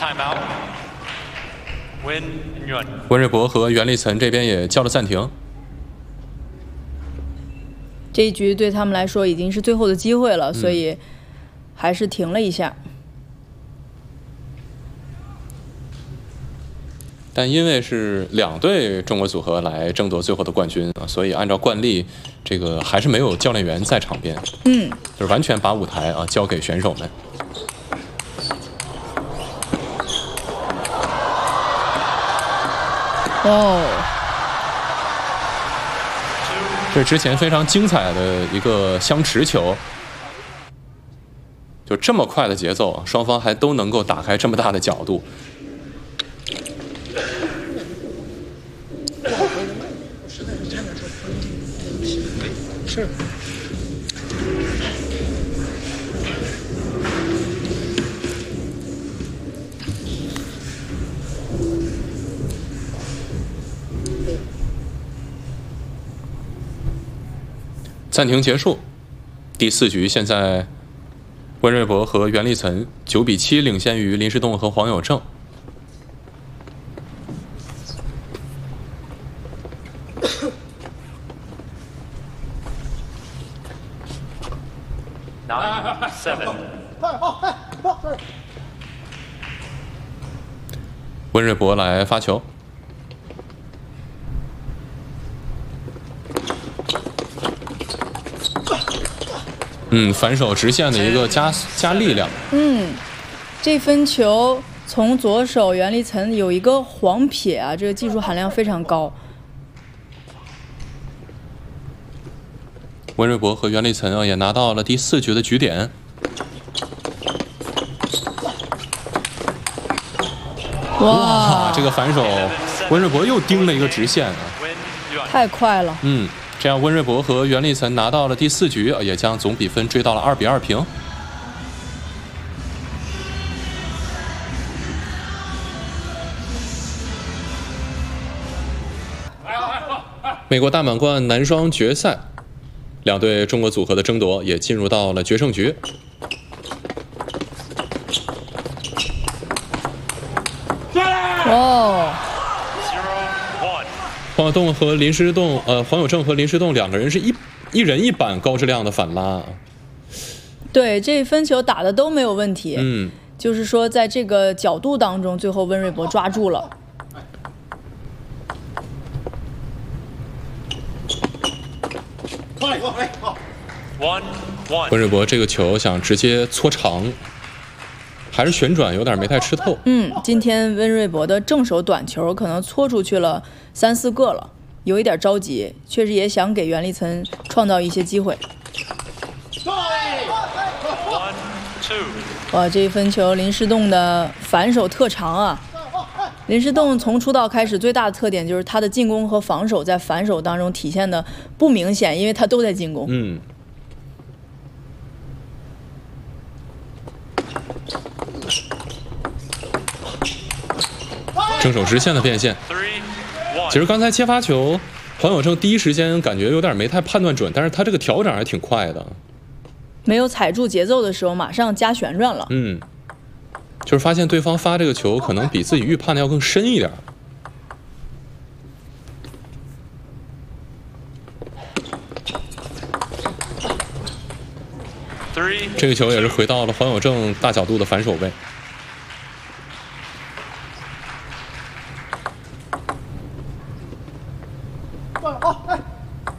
Timeout. 温瑞博和袁立岑这边也叫了暂停。 这一局对他们来说已经是最后的机会了，所以还是停了一下。 但因为是两队中国组合来争夺最后的冠军啊，所以按照惯例，这个还是没有教练员在场边，就是完全把舞台啊交给选手们。 哦， 这是之前非常精彩的一个相持球，就这么快的节奏，双方还都能够打开这么大的角度。 是。 暂停结束，第4局现在温瑞博和袁立岑9比7领先于林诗栋和黄有正。温瑞博来发球。反手直线的一个加力量。 这分球从左手袁立岑有一个黄撇啊，这个技术含量非常高。 温瑞博和袁立岑啊也拿到了第4局的局点。哇，这个反手，温瑞博又盯了一个直线啊， 太快了。 这样温瑞博和袁立岑拿到了第4局，也将总比分追到了2比2平。美国大满贯男双决赛，两队中国组合的争夺也进入到了决胜局。 哦， 黄有正和林诗栋两个人是一人一板高质量的反拉。 对，这分球打的都没有问题。就是说在这个角度当中，最后温瑞博抓住了。 温瑞博这个球想直接搓长，还是旋转有点没太吃透。 今天温瑞博的正手短球可能搓出去了3、4个了，有一点着急，确实也想给袁立岑创造一些机会。哇，这一分球林诗栋的反手特长啊！林诗栋从出道开始最大的特点就是他的进攻和防守在反手当中体现的不明显，因为他都在进攻。 正手直线的变现。其实刚才接发球，黄有正第一时间感觉有点没太判断准，但是他这个调整还挺快的。 没有踩住节奏的时候，马上加旋转了。 就是发现对方发这个球可能比自己预判的要更深一点。这个球也是回到了黄有正大角度的反手位。